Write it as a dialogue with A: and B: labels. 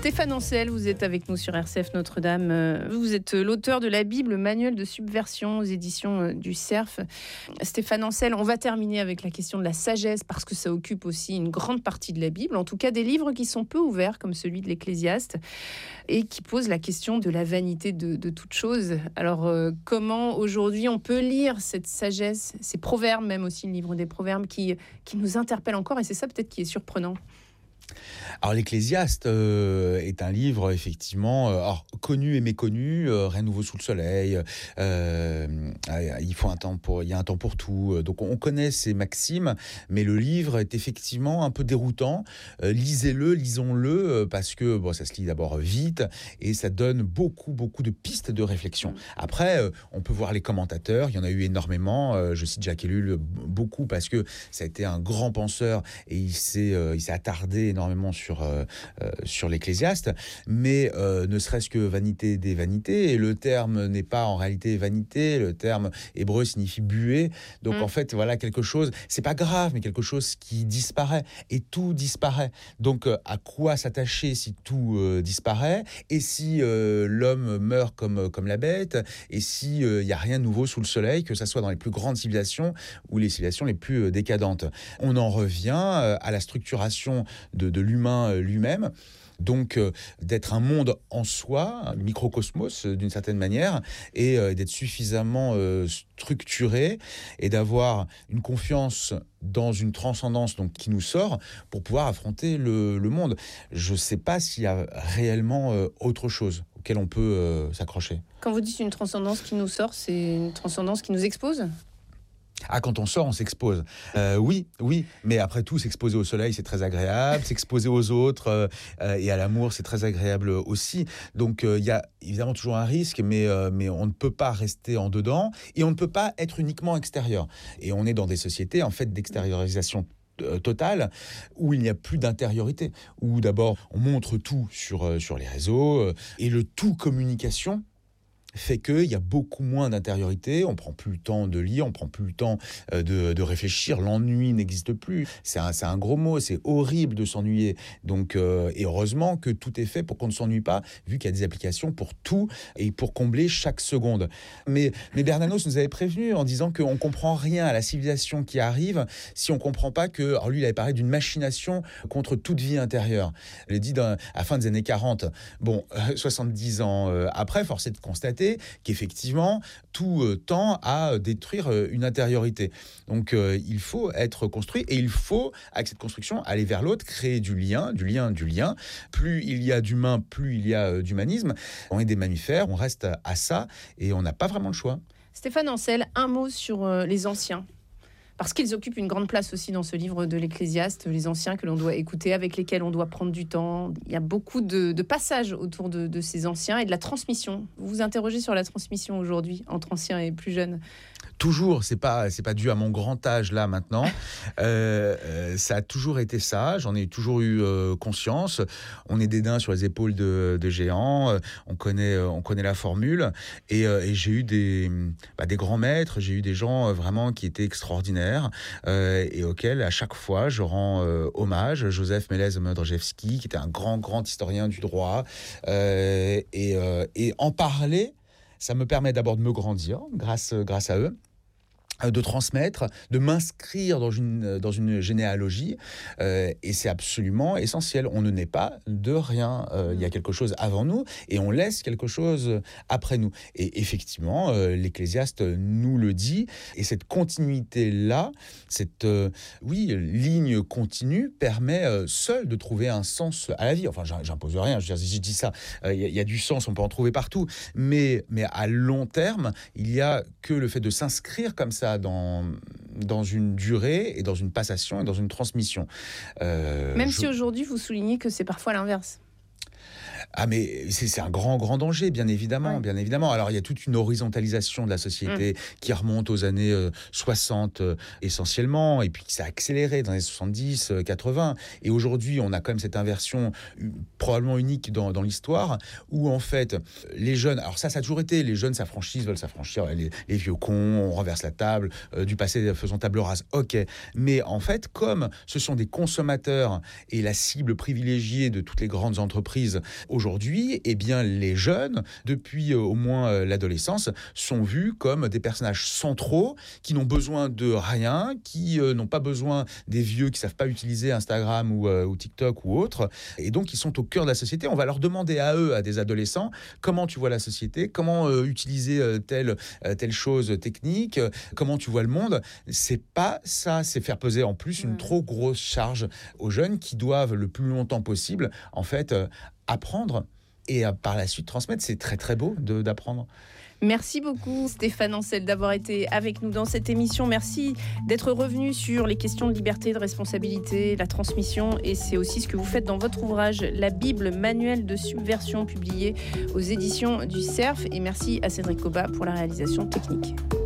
A: Stéphane Ancel, vous êtes avec nous sur RCF Notre-Dame. Vous êtes l'auteur de la Bible, manuel de subversion aux éditions du Cerf. Stéphane Ancel, on va terminer avec la question de la sagesse parce que ça occupe aussi une grande partie de la Bible, en tout cas des livres qui sont peu ouverts comme celui de l'Ecclésiaste et qui posent la question de la vanité de toute chose. Alors comment aujourd'hui on peut lire cette sagesse, ces proverbes, même aussi le livre des proverbes qui nous interpellent encore, et c'est ça peut-être qui est surprenant.
B: Alors l'Ecclésiaste est un livre effectivement connu et méconnu, rien de nouveau sous le soleil, il y a un temps pour tout, donc on connaît ces maximes, mais le livre est effectivement un peu déroutant. Lisons-le, parce que ça se lit d'abord vite et ça donne beaucoup de pistes de réflexion. Après, on peut voir les commentateurs, il y en a eu énormément, je cite Jacques Ellul beaucoup parce que ça a été un grand penseur et il s'est attardé énormément sur l'Ecclésiaste, mais ne serait-ce que vanité des vanités, et le terme n'est pas en réalité vanité, le terme hébreu signifie buée, donc en fait voilà quelque chose, c'est pas grave, mais quelque chose qui disparaît, et tout disparaît, donc à quoi s'attacher si tout disparaît, et si l'homme meurt comme la bête, et si y a rien de nouveau sous le soleil, que ça soit dans les plus grandes civilisations ou les civilisations les plus décadentes. On en revient à la structuration de l'humain lui-même, donc d'être un monde en soi, un microcosmos d'une certaine manière, et d'être suffisamment structuré et d'avoir une confiance dans une transcendance donc, qui nous sort pour pouvoir affronter le monde. Je ne sais pas s'il y a réellement autre chose auquel on peut s'accrocher.
A: Quand vous dites une transcendance qui nous sort, c'est une transcendance qui nous expose ?
B: Quand on sort, on s'expose. Oui, mais après tout, s'exposer au soleil, c'est très agréable. S'exposer aux autres et à l'amour, c'est très agréable aussi. Donc, il y a évidemment toujours un risque, mais on ne peut pas rester en dedans et on ne peut pas être uniquement extérieur. Et on est dans des sociétés, en fait, d'extériorisation totale, où il n'y a plus d'intériorité, où d'abord, on montre tout sur les réseaux et le tout communication fait qu'il y a beaucoup moins d'intériorité, on prend plus le temps de lire, on prend plus le temps de réfléchir, l'ennui n'existe plus, c'est un gros mot, c'est horrible de s'ennuyer, donc et heureusement que tout est fait pour qu'on ne s'ennuie pas, vu qu'il y a des applications pour tout et pour combler chaque seconde. Mais Bernanos nous avait prévenu en disant qu'on comprend rien à la civilisation qui arrive si on comprend pas que, alors lui il avait parlé d'une machination contre toute vie intérieure. Il a dit à la fin des années 40, 70 ans après, force est de constater qu'effectivement, tout tend à détruire une intériorité. Donc, il faut être construit et il faut, avec cette construction, aller vers l'autre, créer du lien. Plus il y a d'humain, plus il y a d'humanisme. On est des mammifères, on reste à ça et on n'a pas vraiment le choix.
A: Stéphane Ancel, un mot sur les anciens. Parce qu'ils occupent une grande place aussi dans ce livre de l'Ecclésiaste, les anciens que l'on doit écouter, avec lesquels on doit prendre du temps. Il y a beaucoup de passages autour de ces anciens et de la transmission. Vous vous interrogez sur la transmission aujourd'hui, entre anciens et plus jeunes ?
B: Toujours, c'est pas dû à mon grand âge là maintenant. Ça a toujours été ça. J'en ai toujours eu conscience. On est des nains sur les épaules de géants. On connaît la formule. Et j'ai eu des grands maîtres. J'ai eu des gens vraiment qui étaient extraordinaires et auxquels à chaque fois je rends hommage. Joseph Mélez-Modrzejewski, qui était un grand historien du droit. Et en parler, ça me permet d'abord de me grandir grâce à eux, de transmettre, de m'inscrire dans une généalogie, et c'est absolument essentiel. On ne naît pas de rien. Il y a quelque chose avant nous et on laisse quelque chose après nous. Et effectivement, l'Ecclésiaste nous le dit, et cette continuité-là, cette ligne continue permet seule de trouver un sens à la vie. Enfin, j'impose rien, je veux dire, si je dis ça, il y a du sens, on peut en trouver partout, mais à long terme, il y a que le fait de s'inscrire comme ça dans une durée et dans une passation et dans une transmission.
A: Si aujourd'hui vous soulignez que c'est parfois l'inverse.
B: Ah mais c'est un grand danger, bien évidemment,
A: Ouais.
B: bien évidemment. Alors il y a toute une horizontalisation de la société qui remonte aux années 60 essentiellement, et puis qui s'est accélérée dans les 70, 80. Et aujourd'hui, on a quand même cette inversion probablement unique dans l'histoire, où en fait, les jeunes, alors ça a toujours été, les jeunes veulent s'affranchir, les vieux cons, on renverse la table, du passé faisons table rase, ok. Mais en fait, comme ce sont des consommateurs et la cible privilégiée de toutes les grandes entreprises aujourd'hui, eh bien les jeunes, depuis au moins l'adolescence, sont vus comme des personnages centraux qui n'ont besoin de rien, qui n'ont pas besoin des vieux qui savent pas utiliser Instagram ou TikTok ou autre, et donc ils sont au cœur de la société. On va leur demander à eux, à des adolescents, comment tu vois la société, comment utiliser telle chose technique, comment tu vois le monde. C'est pas ça, c'est faire peser en plus une trop grosse charge aux jeunes qui doivent le plus longtemps possible en fait apprendre et par la suite transmettre. C'est très beau d'apprendre.
A: Merci beaucoup Stéphane Ancel d'avoir été avec nous dans cette émission. Merci d'être revenu sur les questions de liberté, de responsabilité, la transmission. Et c'est aussi ce que vous faites dans votre ouvrage La Bible, manuel de subversion, publié aux éditions du Cerf. Et merci à Cédric Cobat pour la réalisation technique.